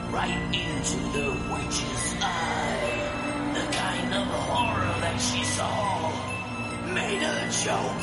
right into the witch's eye. The kind of horror that she saw made her choke